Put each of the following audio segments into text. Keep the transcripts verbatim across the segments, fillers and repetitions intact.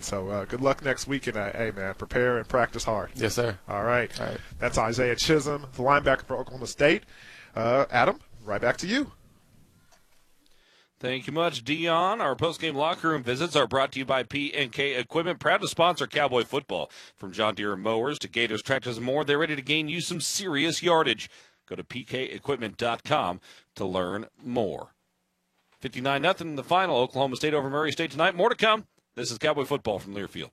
So uh, good luck next week, and uh, hey, man, prepare and practice hard. Yes, sir. All right. All right. That's Isaiah Chisholm, the linebacker for Oklahoma State. Uh, Adam, right back to you. Thank you much, Dion. Our post-game locker room visits are brought to you by P and K Equipment, proud to sponsor Cowboy football. From John Deere mowers to Gators tractors and more, they're ready to gain you some serious yardage. Go to P K equipment dot com to learn more. fifty-nine nothing in the final. Oklahoma State over Murray State tonight. More to come. This is Cowboy football from Learfield.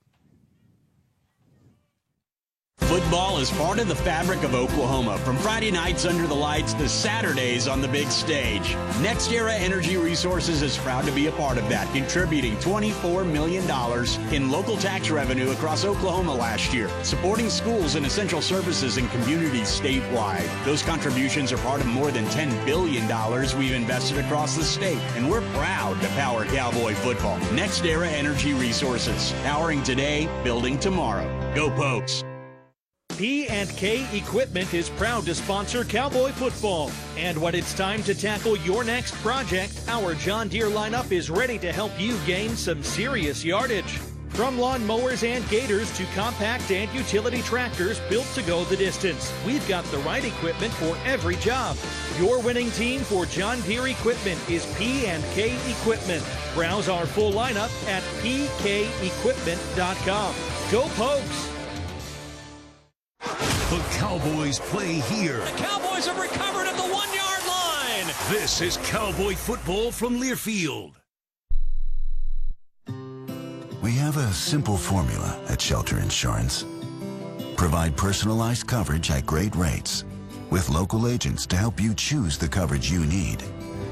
Football is part of the fabric of Oklahoma, from Friday nights under the lights to Saturdays on the big stage. NextEra Energy Resources is proud to be a part of that, contributing twenty-four million dollars in local tax revenue across Oklahoma last year, supporting schools and essential services and communities statewide. Those contributions are part of more than ten billion dollars we've invested across the state, and we're proud to power Cowboy football. NextEra Energy Resources, powering today, building tomorrow. Go Pokes! P and K Equipment is proud to sponsor Cowboy football. And when it's time to tackle your next project, our John Deere lineup is ready to help you gain some serious yardage. From lawn mowers and gators to compact and utility tractors built to go the distance, we've got the right equipment for every job. Your winning team for John Deere equipment is P and K Equipment. Browse our full lineup at P K equipment dot com. Go Pokes! The Cowboys play here. The Cowboys have recovered at the one-yard line. This is Cowboy football from Learfield. We have a simple formula at Shelter Insurance. Provide personalized coverage at great rates with local agents to help you choose the coverage you need.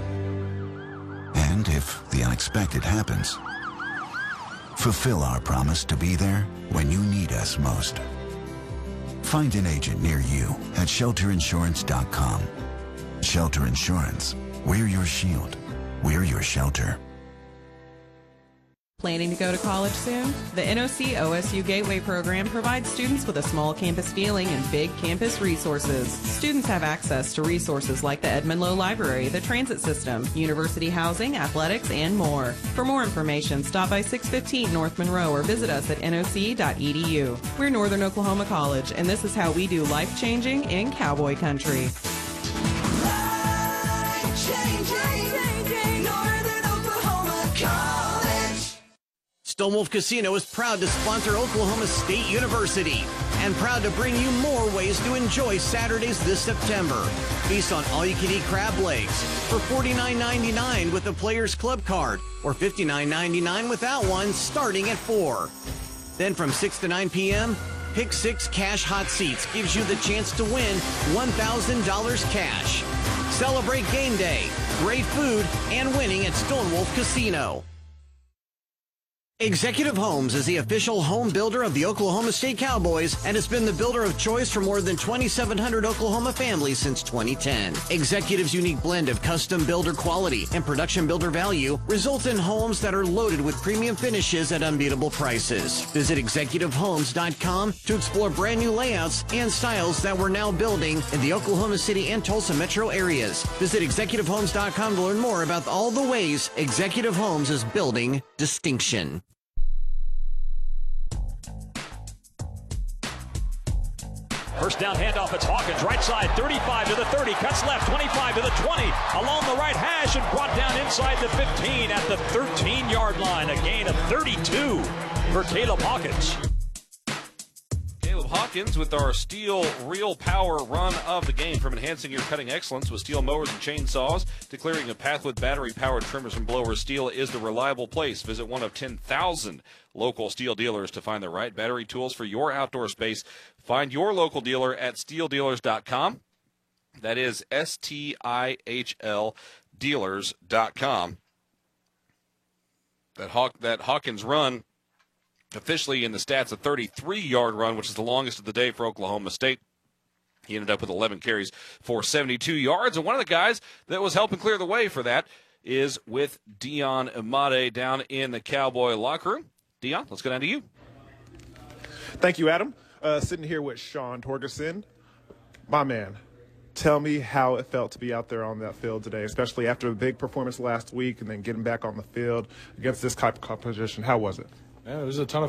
And if the unexpected happens, fulfill our promise to be there when you need us most. Find an agent near you at shelter insurance dot com. Shelter Insurance. We're your shield. We're your shelter. Planning to go to college soon? The N O C O S U Gateway program provides students with a small campus feeling and big campus resources. Students have access to resources like the Edmond Lowe Library, the transit system, university housing, athletics, and more. For more information, stop by six fifteen North Monroe or visit us at N O C dot E D U. We're Northern Oklahoma College, and this is how we do life-changing in cowboy country. Life-changing, Northern Oklahoma College. Stonewolf Casino is proud to sponsor Oklahoma State University and proud to bring you more ways to enjoy Saturdays this September. Feast on all-you-can-eat crab legs for forty-nine ninety-nine with the Players Club card or fifty-nine ninety-nine without one, starting at four. Then from six to nine p.m., Pick Six Cash Hot Seats gives you the chance to win one thousand dollars cash. Celebrate game day, great food, and winning at Stonewolf Casino. Executive Homes is the official home builder of the Oklahoma State Cowboys and has been the builder of choice for more than twenty-seven hundred Oklahoma families since twenty ten. Executive's unique blend of custom builder quality and production builder value results in homes that are loaded with premium finishes at unbeatable prices. Visit executive homes dot com to explore brand new layouts and styles that we're now building in the Oklahoma City and Tulsa metro areas. Visit executive homes dot com to learn more about all the ways Executive Homes is building distinction. First down handoff, it's Hawkins, right side, thirty-five to the thirty, cuts left, twenty-five to the twenty, along the right hash, and brought down inside the fifteen at the thirteen-yard line. A gain of thirty-two for Caleb Hawkins. Caleb Hawkins with our Steel Real Power run of the game. From enhancing your cutting excellence with steel mowers and chainsaws to clearing a path with battery-powered trimmers and blowers, Steel is the reliable place. Visit one of ten thousand local Steel dealers to find the right battery tools for your outdoor space. Find your local dealer at steel dealers dot com. That is S T I H L dealers dot com. That, Haw- that Hawkins run officially in the stats a thirty-three-yard run, which is the longest of the day for Oklahoma State. He ended up with eleven carries for seventy-two yards, and one of the guys that was helping clear the way for that is with Dion Amade down in the Cowboy locker room. Dion, let's go down to you. Thank you, Adam. Uh, sitting here with Sean Torgerson. My man, tell me how it felt to be out there on that field today, especially after a big performance last week and then getting back on the field against this type of competition. How was it? Yeah, it was a ton of